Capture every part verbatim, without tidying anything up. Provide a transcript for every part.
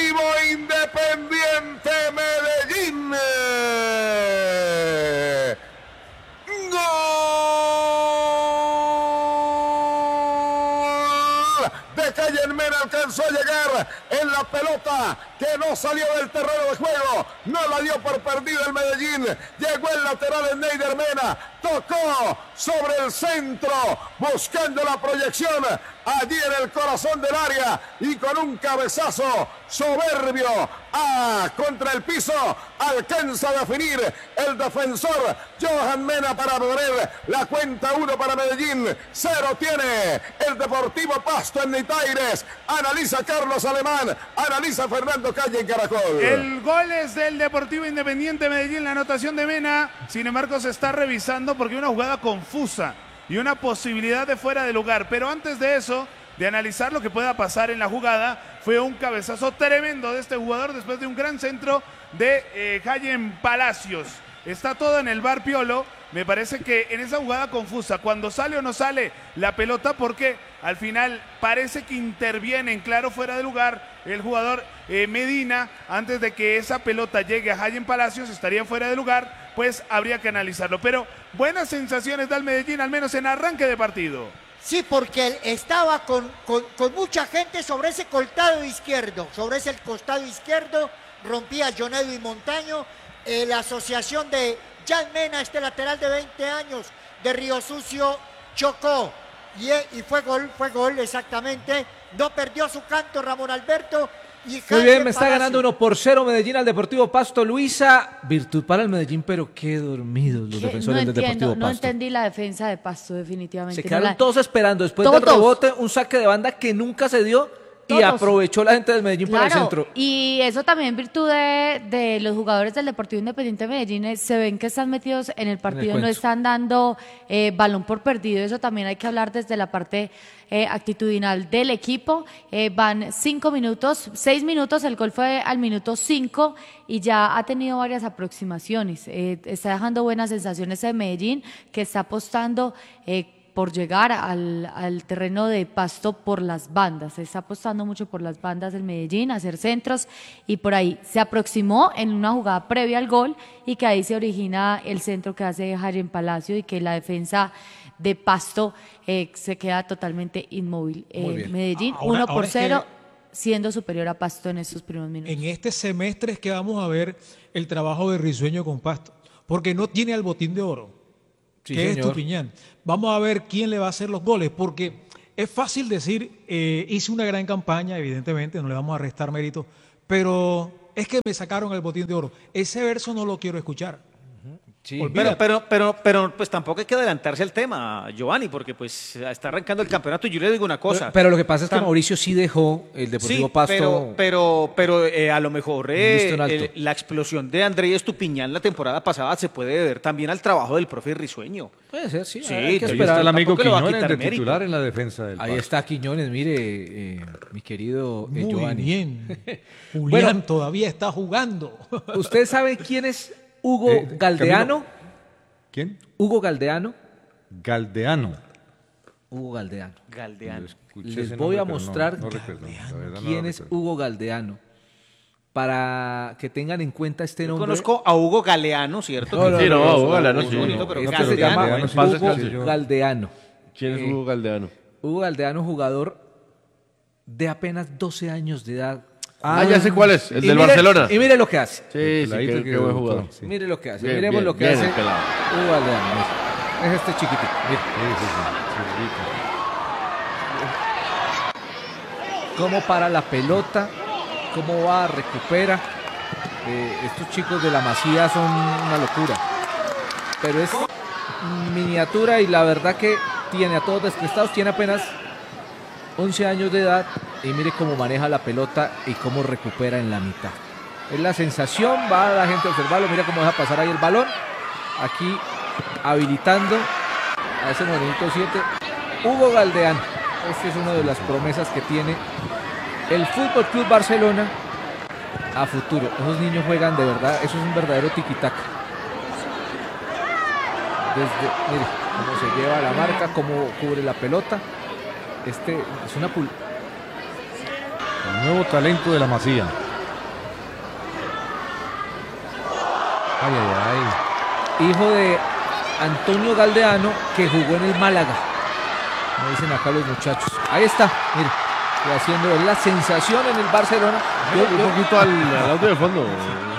Deportivo Independiente Medellín. ¡Gol! De Calle Mena alcanzó a llegar en la pelota que no salió del terreno de juego. No la dio por perdida el Medellín. Llegó el lateral en Neider Mena. Tocó sobre el centro buscando la proyección allí en el corazón del área y con un cabezazo soberbio ah, contra el piso alcanza a definir el defensor Johan Mena para poner la cuenta. Uno para Medellín, cero tiene el Deportivo Pasto en Nitaires. Analiza Carlos Alemán, analiza Fernando Calle en Caracol. El gol es del Deportivo Independiente Medellín, la anotación de Mena. Sin embargo, se está revisando porque una jugada confusa y una posibilidad de fuera de lugar. Pero antes de eso, de analizar lo que pueda pasar en la jugada, fue un cabezazo tremendo de este jugador después de un gran centro de eh, Jayen Palacios. Está todo en el bar Piolo. Me parece que en esa jugada confusa, cuando sale o no sale la pelota, porque al final parece que interviene en claro fuera de lugar el jugador eh, Medina, antes de que esa pelota llegue a Jayen Palacios, estaría fuera de lugar, pues habría que analizarlo. Pero buenas sensaciones da el Medellín, al menos en arranque de partido. Sí, porque él estaba con, con, con mucha gente sobre ese costado izquierdo, sobre ese costado izquierdo, rompía John Edwin Montaño, eh, la asociación de Jan Mena, este lateral de veinte años de Río Sucio, chocó y, y fue gol, fue gol exactamente, no perdió su canto Ramón Alberto. Y muy bien, me está ganando uno por cero Medellín al Deportivo Pasto. Luisa, virtud para el Medellín, pero qué dormidos los defensores no del entiendo, Deportivo Pasto. No entendí la defensa de Pasto, definitivamente. Se quedaron no la... todos esperando después todos. del rebote, un saque de banda que nunca se dio. Todos. Y aprovechó la gente del Medellín Claro, para el centro. Y eso también en virtud de, de los jugadores del Deportivo Independiente Medellín, eh, se ven que están metidos en el partido, en el no están dando eh, balón por perdido. Eso también hay que hablar desde la parte eh, actitudinal del equipo. Eh, van cinco minutos, seis minutos, el gol fue al minuto cinco y ya ha tenido varias aproximaciones. Eh, está dejando buenas sensaciones de Medellín, que está apostando eh, por llegar al, al terreno de Pasto por las bandas. Se está apostando mucho por las bandas del Medellín, a hacer centros, y por ahí se aproximó en una jugada previa al gol y que ahí se origina el centro que hace Jayen Palacio y que la defensa de Pasto eh, se queda totalmente inmóvil. Eh, Medellín ahora, uno por cero, es que siendo superior a Pasto en estos primeros minutos. En este semestre es que vamos a ver el trabajo de Risueño con Pasto, porque no tiene al botín de oro. Sí, que señor. Es Estupiñán. Vamos a ver quién le va a hacer los goles, porque es fácil decir, eh, hice una gran campaña, evidentemente, no le vamos a restar mérito, pero es que me sacaron el botín de oro. Ese verso no lo quiero escuchar. Sí, pero, pero, pero, pero pues tampoco hay que adelantarse al tema, Giovanni, porque pues está arrancando el campeonato y yo le digo una cosa. Pero, pero lo que pasa es que Mauricio sí dejó el Deportivo sí, Pasto. Pero, pero, pero eh, a lo mejor eh, el, la explosión de André Estupiñán la temporada pasada se puede deber también al trabajo del profe Risueño. Puede ser, sí. Sí, hay que ahí esperar. está el amigo Quiñones de mérito. titular en la defensa del Ahí Pasto. está Quiñones, mire, eh, mi querido eh, Muy Giovanni. bien. Julián Bueno, todavía está jugando. ¿Usted sabe quién es Hugo Eh, Galdeano? Camilo. ¿Quién? Hugo Galdeano. Galdeano. Hugo Galdeano. Galdeano. Les voy a mostrar no, no recuerdo, quién no es Hugo Galdeano, para que tengan en cuenta este Yo nombre. conozco a Hugo Galeano, ¿cierto? No, no, sí, no, no, Hugo Galeano, sí, sí, bonito, pero este Galdeano, se llama Galdeano, Hugo Galdeano. ¿Quién es Hugo Galdeano? Hugo Galdeano, jugador de apenas doce años de edad. Ah, ya sé cuál es, el del mire, Barcelona. Y mire lo que hace. Sí, sí, qué, qué buen jugador. Sí. Mire lo que hace. Bien, Miremos bien, lo que bien hace el pelado. Hugo Galdeano. Mire. Es este chiquitito. Mire. Sí, sí, sí, Cómo para la pelota, cómo va, recupera. Eh, estos chicos de la Masía son una locura. Pero es miniatura y la verdad que tiene a todos descrestados. Tiene apenas once años de edad y mire cómo maneja la pelota y cómo recupera en la mitad. Es la sensación, va la gente a observarlo, mira cómo deja pasar ahí el balón. Aquí habilitando a ese morenito siete, Hugo Galdeano. Este es una de las promesas que tiene el Fútbol Club Barcelona a futuro. Esos niños juegan de verdad, eso es un verdadero tiquitaca. Desde, mire, cómo se lleva la marca, cómo cubre la pelota. Este es una pul... El nuevo talento de la Masía. Ay, ay, ay. Hijo de Antonio Galdeano, que jugó en el Málaga. Me dicen acá los muchachos. Ahí está, mire. Haciendo la sensación en el Barcelona. Yo, yo, un poquito al, al audio de fondo.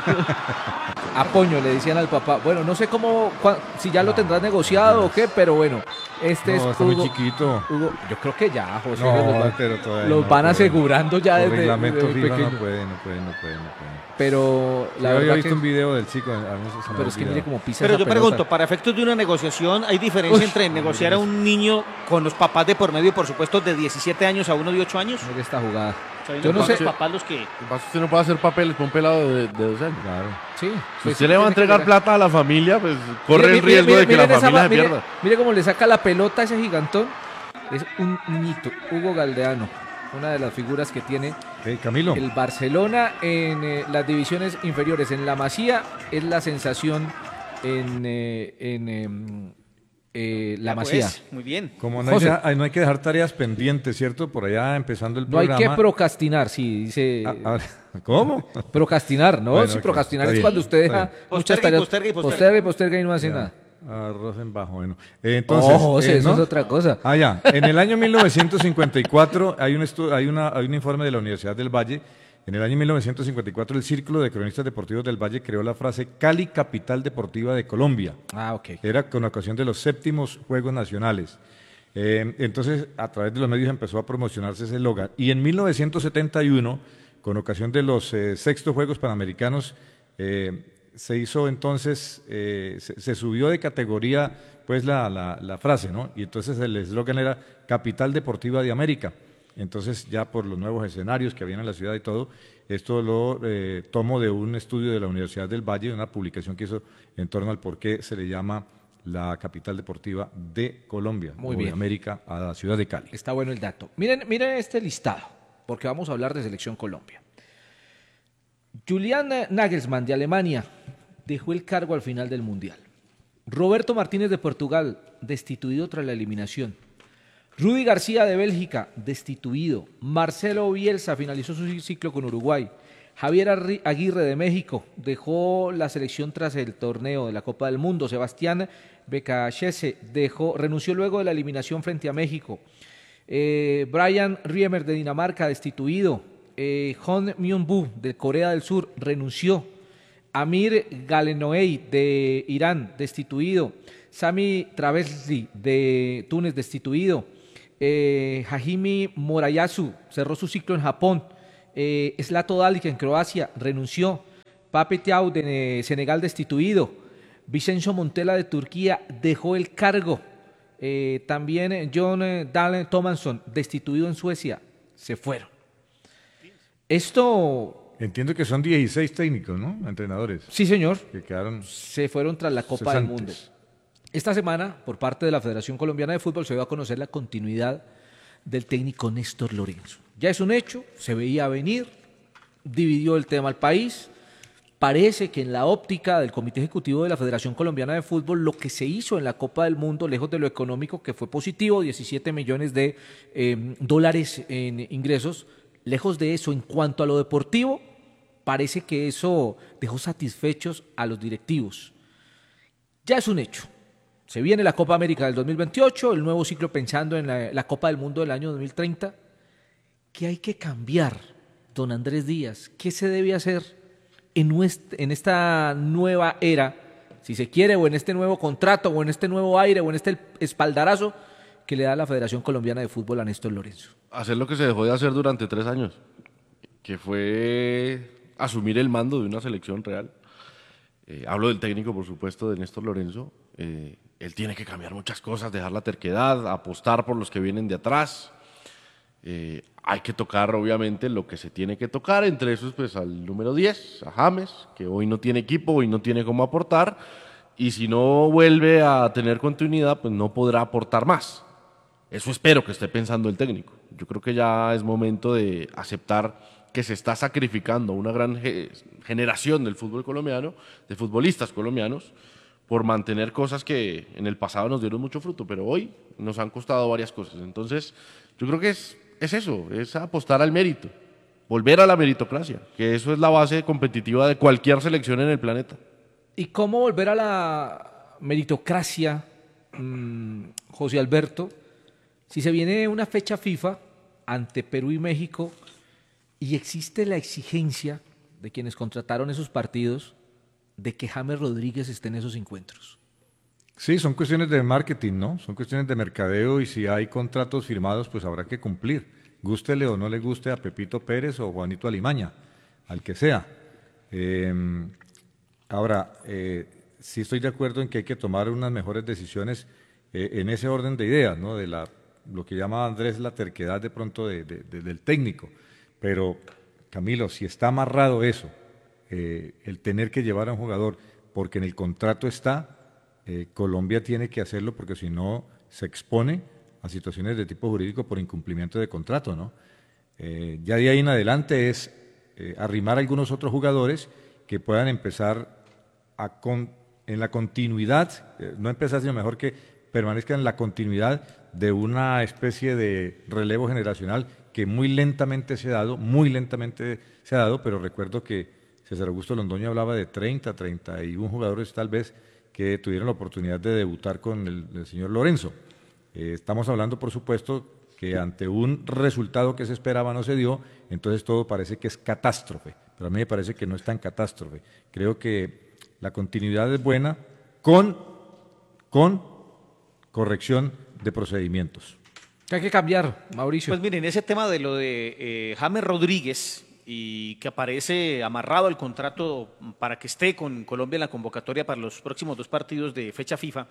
A Poño le decían al papá. Bueno, no sé cómo, si ya lo tendrás negociado o qué, pero bueno. Este no, es está Hugo, muy chiquito. Hugo, yo creo que ya, José. No, los van, pero todavía los no van puede. asegurando ya Por desde, reglamento desde FIFA pequeño. no puede, no puede, no puede, no puede. Pero la yo verdad había visto que... un video del chico. Pero es que mire cómo pisa Pero esa yo pelota. pregunto, para efectos de una negociación, ¿hay diferencia Uy, entre negociar a un niño con los papás de por medio, por supuesto, de diecisiete años a uno de ocho años? Mire esta jugada. O sea, yo no sé. Los papás los que... Usted no puede hacer papeles con un pelado de, de dos años. Claro. Sí. Si pues usted sí, le va a tiene que entregar llegar. plata a la familia, pues corre Mire, el riesgo mire, de que mire la esa familia ma- se mire- pierda. Mire cómo le saca la pelota a ese gigantón. Es un niñito, Hugo Galdeano, una de las figuras que tiene Hey, Camilo. el Barcelona en eh, las divisiones inferiores. En la Masía es la sensación en, eh, en em, eh, la Ya, Masía. pues, muy bien. Como no hay, José. deja- no hay que dejar tareas pendientes, ¿cierto? Por allá empezando el No hay programa. que procrastinar, sí, dice. Ah, ah, ¿Cómo? Procrastinar, ¿no? Bueno, sí, ok, procrastinar está es bien, cuando usted está deja bien. muchas Posterga y tareas. posterga y posterga. Posterga y posterga y no hace Ya. nada. Arroz en bajo, bueno. Eh, entonces, Oh, José, eh, eso ¿no? es otra cosa. Ah, ya. En el año mil novecientos cincuenta y cuatro hay un, estu- hay, una, hay un informe de la Universidad del Valle. En el año mil novecientos cincuenta y cuatro el Círculo de Cronistas Deportivos del Valle creó la frase Cali, capital deportiva de Colombia. Ah, ok. Era con ocasión de los séptimos Juegos Nacionales. Eh, entonces, a través de los medios empezó a promocionarse ese eslogan. Y en mil novecientos setenta y uno, con ocasión de los eh, sextos Juegos Panamericanos, eh, se hizo entonces, eh, se, se subió de categoría pues la, la, la frase, ¿no? Y entonces el eslogan era Capital Deportiva de América. Entonces, ya por los nuevos escenarios que habían en la ciudad y todo, esto lo eh, tomo de un estudio de la Universidad del Valle, de una publicación que hizo en torno al por qué se le llama la capital deportiva de Colombia, Muy o bien. de América, a la ciudad de Cali. Está bueno el dato. Miren, miren este listado, porque vamos a hablar de Selección Colombia. Julian Nagelsmann de Alemania dejó el cargo al final del Mundial. Roberto Martínez de Portugal, destituido tras la eliminación. Rudy García de Bélgica, destituido. Marcelo Bielsa finalizó su ciclo con Uruguay. Javier Arri- Aguirre de México dejó la selección tras el torneo de la Copa del Mundo. Sebastián Becachese dejó, renunció luego de la eliminación frente a México. Eh, Brian Riemer de Dinamarca, destituido. Eh, Hon Myung-bu de Corea del Sur, renunció. Amir Galenoei de Irán, destituido. Sami Travesli de Túnez, destituido. Eh, Hajimi Morayasu cerró su ciclo en Japón. Eh, Zlato Dalic en Croacia, renunció. Pape Thiaw de eh, Senegal, destituido. Vicenzo Montella de Turquía dejó el cargo. Eh, también eh, John eh, Dalen Thomason, destituido en Suecia, se fueron. Esto... Entiendo que son dieciséis técnicos, ¿no? Entrenadores. Sí, señor. Que quedaron se fueron tras la Copa cesantes. del Mundo. Esta semana, por parte de la Federación Colombiana de Fútbol, se dio a conocer la continuidad del técnico Néstor Lorenzo. Ya es un hecho, se veía venir, dividió el tema al país. Parece que en la óptica del Comité Ejecutivo de la Federación Colombiana de Fútbol, lo que se hizo en la Copa del Mundo, lejos de lo económico, que fue positivo, diecisiete millones de eh, dólares en ingresos, lejos de eso, en cuanto a lo deportivo, parece que eso dejó satisfechos a los directivos. Ya es un hecho. Se viene la Copa América del dos mil veintiocho, el nuevo ciclo pensando en la, la Copa del Mundo del año dos mil treinta. ¿Qué hay que cambiar, don Andrés Díaz? ¿Qué se debe hacer en, nuest- en esta nueva era, si se quiere, o en este nuevo contrato, o en este nuevo aire, o en este espaldarazo que le da la Federación Colombiana de Fútbol a Néstor Lorenzo? Hacer lo que se dejó de hacer durante tres años, que fue asumir el mando de una selección real. Eh, hablo del técnico, por supuesto, de Néstor Lorenzo. Eh, él tiene que cambiar muchas cosas, dejar la terquedad, apostar por los que vienen de atrás. Eh, hay que tocar, obviamente, lo que se tiene que tocar, entre esos, pues, al número diez, a James, que hoy no tiene equipo, hoy no tiene cómo aportar, y si no vuelve a tener continuidad, pues no podrá aportar más. Eso espero que esté pensando el técnico. Yo creo que ya es momento de aceptar que se está sacrificando una gran ge- generación del fútbol colombiano, de futbolistas colombianos, por mantener cosas que en el pasado nos dieron mucho fruto, pero hoy nos han costado varias cosas. Entonces, yo creo que es, es eso, es apostar al mérito, volver a la meritocracia, que eso es la base competitiva de cualquier selección en el planeta. ¿Y cómo volver a la meritocracia, mmm, José Alberto, si se viene una fecha FIFA ante Perú y México y existe la exigencia de quienes contrataron esos partidos de que James Rodríguez esté en esos encuentros? Sí, son cuestiones de marketing, ¿no? Son cuestiones de mercadeo, y si hay contratos firmados, pues habrá que cumplir. Gústele o no le guste a Pepito Pérez o Juanito Alimaña, al que sea. Eh, ahora, eh, sí estoy de acuerdo en que hay que tomar unas mejores decisiones eh, en ese orden de ideas, ¿no? De la, lo que llama Andrés la terquedad de pronto de, de, de, del técnico. Pero, Camilo, si está amarrado eso, eh, el tener que llevar a un jugador porque en el contrato está, eh, Colombia tiene que hacerlo, porque si no se expone a situaciones de tipo jurídico por incumplimiento de contrato, ¿no? Eh, ya de ahí en adelante es eh, arrimar a algunos otros jugadores que puedan empezar a con, en la continuidad, eh, no empezar, sino mejor que permanezcan en la continuidad de una especie de relevo generacional que muy lentamente se ha dado, muy lentamente se ha dado, pero recuerdo que César Augusto Londoño hablaba de treinta, treinta y uno jugadores tal vez que tuvieron la oportunidad de debutar con el, el señor Lorenzo. Eh, estamos hablando, por supuesto, que ante un resultado que se esperaba no se dio, entonces todo parece que es catástrofe, pero a mí me parece que no es tan catástrofe. Creo que la continuidad es buena con, con corrección de procedimientos. ¿Qué hay que cambiar, Mauricio? Pues miren, ese tema de lo de eh, James Rodríguez y que aparece amarrado al contrato para que esté con Colombia en la convocatoria para los próximos dos partidos de fecha FIFA,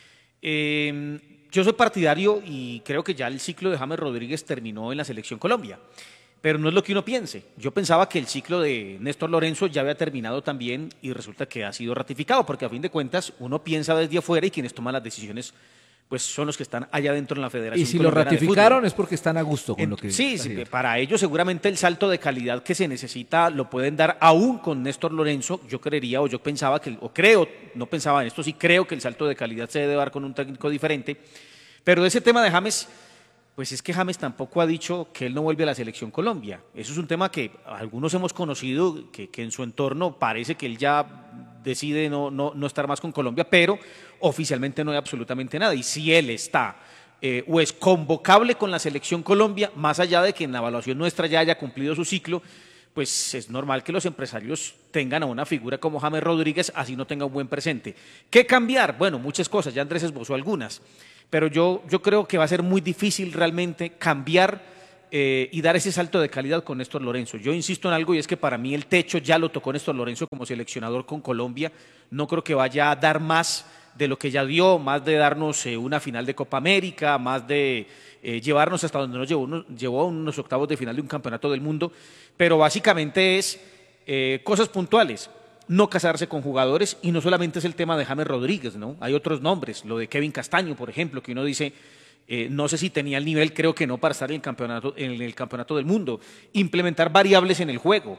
eh, yo soy partidario y creo que ya el ciclo de James Rodríguez terminó en la Selección Colombia, pero no es lo que uno piense. Yo pensaba que el ciclo de Néstor Lorenzo ya había terminado también y resulta que ha sido ratificado, porque a fin de cuentas uno piensa desde afuera y quienes toman las decisiones pues son los que están allá dentro en la Federación Y si lo Colombiana de ratificaron Fútbol. es porque están a gusto con En, lo que... Sí, sí, para ellos seguramente el salto de calidad que se necesita lo pueden dar aún con Néstor Lorenzo. Yo creería o yo pensaba que, o creo, no pensaba en esto, sí creo que el salto de calidad se debe dar con un técnico diferente. Pero de ese tema de James, pues es que James tampoco ha dicho que él no vuelve a la Selección Colombia. Eso es un tema que algunos hemos conocido, que, que en su entorno parece que él ya decide no, no, no estar más con Colombia, pero oficialmente no hay absolutamente nada. Y si él está eh, o es convocable con la Selección Colombia, más allá de que en la evaluación nuestra ya haya cumplido su ciclo, pues es normal que los empresarios tengan a una figura como James Rodríguez, así no tenga un buen presente. ¿Qué cambiar? Bueno, muchas cosas, ya Andrés esbozó algunas, pero yo, yo creo que va a ser muy difícil realmente cambiar Eh, y dar ese salto de calidad con Néstor Lorenzo. Yo insisto en algo y es que para mí el techo ya lo tocó Néstor Lorenzo como seleccionador con Colombia. No creo que vaya a dar más de lo que ya dio, más de darnos eh, una final de Copa América, más de eh, llevarnos hasta donde nos llevó, nos llevó a unos octavos de final de un campeonato del mundo, pero básicamente es eh, cosas puntuales. No casarse con jugadores, y no solamente es el tema de James Rodríguez, ¿no? Hay otros nombres, lo de Kevin Castaño, por ejemplo, que uno dice... Eh, no sé si tenía el nivel, creo que no, para estar en el campeonato, en el campeonato del mundo. Implementar variables en el juego.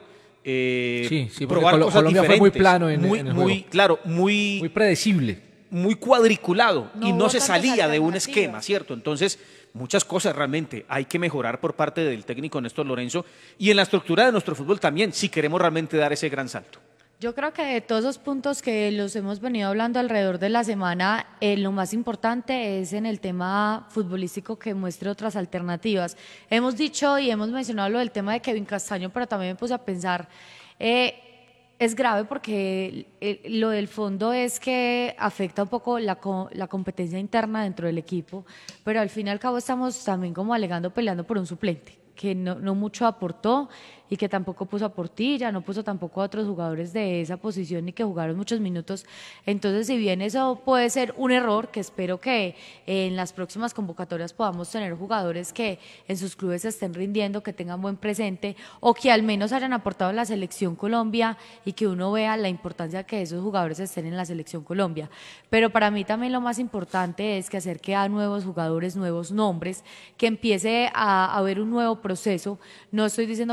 Eh, sí, sí, probar Col cosas Colombia diferentes. fue muy plano en, muy, en el muy, juego. Claro, muy, muy predecible. Muy cuadriculado, No y no hubo se tantas salía de un alternativas. esquema, ¿cierto? Entonces, muchas cosas realmente hay que mejorar por parte del técnico Néstor Lorenzo y en la estructura de nuestro fútbol también, si queremos realmente dar ese gran salto. Yo creo que de todos esos puntos que los hemos venido hablando alrededor de la semana, eh, lo más importante es en el tema futbolístico que muestre otras alternativas. Hemos dicho y hemos mencionado lo del tema de Kevin Castaño, pero también me puse a pensar, eh, es grave porque eh, lo del fondo es que afecta un poco la, co la competencia interna dentro del equipo, pero al fin y al cabo estamos también como alegando, peleando por un suplente que no, no mucho aportó y que tampoco puso a Portilla, no puso tampoco a otros jugadores de esa posición ni que jugaron muchos minutos. Entonces, si bien eso puede ser un error, que espero que en las próximas convocatorias podamos tener jugadores que en sus clubes estén rindiendo, que tengan buen presente o que al menos hayan aportado en la Selección Colombia y que uno vea la importancia que esos jugadores estén en la Selección Colombia. Pero para mí también lo más importante es que acerque a nuevos jugadores, nuevos nombres, que empiece a haber un nuevo proceso. No estoy diciendo que borrón y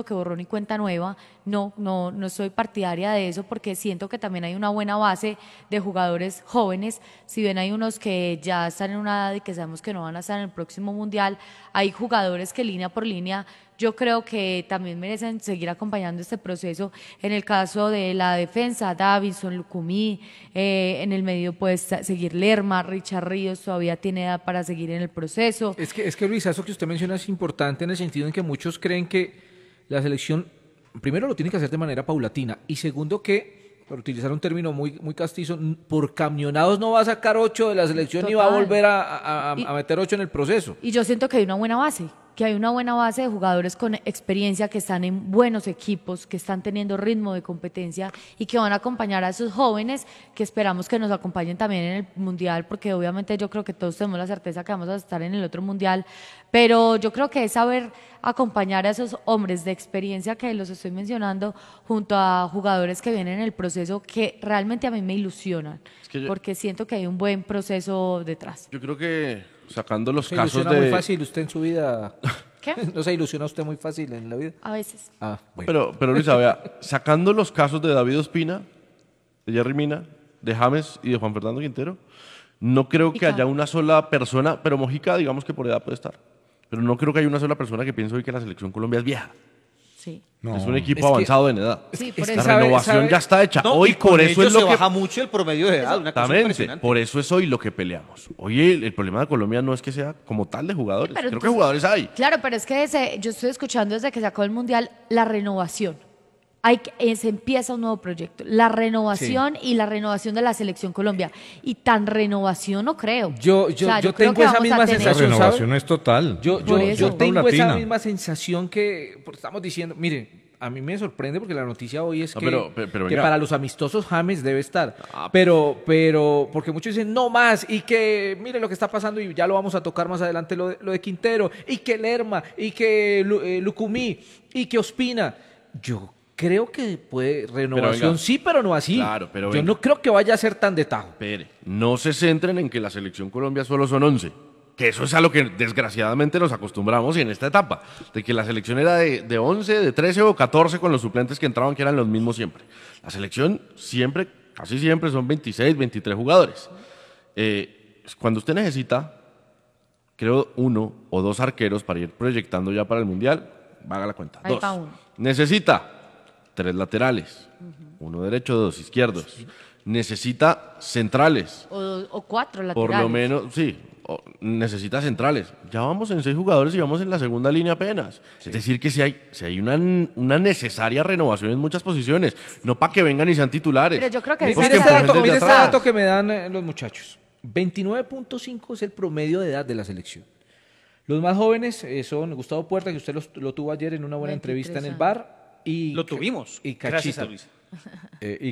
cuenta nueva. No, no, no soy partidaria de eso porque siento que también hay una buena base de jugadores jóvenes. Si bien hay unos que ya están en una edad y que sabemos que no van a estar en el próximo mundial, hay jugadores que línea por línea yo creo que también merecen seguir acompañando este proceso. En el caso de la defensa, Davinson, Lucumí, eh, en el medio puede seguir Lerma, Richard Ríos todavía tiene edad para seguir en el proceso. Es que, es que Luis, eso que usted menciona es importante en el sentido en que muchos creen que la selección, primero lo tiene que hacer de manera paulatina, y segundo que, por utilizar un término muy, muy castizo, por camionados no va a sacar ocho de la selección Total. y va a volver a, a, a, y, a meter ocho en el proceso. Y yo siento que hay una buena base. que hay una buena base de jugadores con experiencia, que están en buenos equipos, que están teniendo ritmo de competencia y que van a acompañar a esos jóvenes que esperamos que nos acompañen también en el Mundial, porque obviamente yo creo que todos tenemos la certeza que vamos a estar en el otro Mundial, pero yo creo que es saber acompañar a esos hombres de experiencia que los estoy mencionando junto a jugadores que vienen en el proceso que realmente a mí me ilusionan, es que yo, porque siento que hay un buen proceso detrás. Yo creo que sacando los ¿Se casos ilusiona de... muy fácil usted en su vida? ¿Qué? ¿No se ilusiona usted muy fácil en la vida? A veces. Ah, bueno. Pero, pero Luisa, vea, sacando los casos de David Ospina, de Jerry Mina, de James y de Juan Fernando Quintero, no creo que haya una sola persona, pero Mojica digamos que por edad puede estar, pero no creo que haya una sola persona que piense hoy que la selección Colombia es vieja. Sí. No, es un equipo es que, avanzado en edad. Sí, por la eso. renovación ¿Sabe? ya está hecha. No, hoy y con por eso es ellos lo se que baja mucho el promedio de edad, una cosa Exactamente. impresionante. Por eso es hoy lo que peleamos. Hoy el, el problema de Colombia no es que sea como tal de jugadores. Sí, pero creo entonces, que jugadores hay. Claro, pero es que desde, yo estoy escuchando desde que sacó el Mundial la renovación. Hay que, eh, se empieza un nuevo proyecto, la renovación sí. y la renovación de la selección Colombia. Y tan renovación no creo. Yo, yo, o sea, yo, yo creo tengo esa misma La sensación. renovación ¿sabe? es total. Yo, yo, yo tengo paulatina. esa misma sensación que porque estamos diciendo, mire, a mí me sorprende porque la noticia hoy es No, que, pero- pero- pero que venga. para los amistosos James debe estar. Ah, pero, pero, porque muchos dicen no más y que mire lo que está pasando y ya lo vamos a tocar más adelante lo de, lo de Quintero y que Lerma y que Lu- eh, Lucumí y que Ospina. Yo creo que puede renovación venga. sí, pero no así. Claro, pero Yo venga. no creo que vaya a ser tan de tajo. Espere, no se centren en que la selección Colombia solo son once. Que eso es a lo que desgraciadamente nos acostumbramos y en esta etapa, de que la selección era de, de once, de trece o catorce con los suplentes que entraban, que eran los mismos siempre. La selección siempre, casi siempre son veintiséis, veintitrés jugadores. Eh, cuando usted necesita, creo, uno o dos arqueros para ir proyectando ya para el Mundial, haga la cuenta. Ahí Dos. va uno. Necesita tres laterales, uno derecho, dos izquierdos. Necesita centrales. O, o cuatro laterales. Por lo menos, sí, o- necesita centrales. Ya vamos en seis jugadores y vamos en la segunda línea apenas. Es decir, que si hay, si hay una, una necesaria renovación en muchas posiciones, no para que vengan y sean titulares. Pero yo creo que Busquen Mire esa este por es dato, gente mire de este atrás. dato que me dan eh, los muchachos. veintinueve punto cinco es el promedio de edad de la selección. Los más jóvenes eh, son Gustavo Puerta, que usted los- lo tuvo ayer en una buena veintitrés entrevista en el años. bar. Y, Lo tuvimos. Y Gracias Cachito. a Luis. Eh, y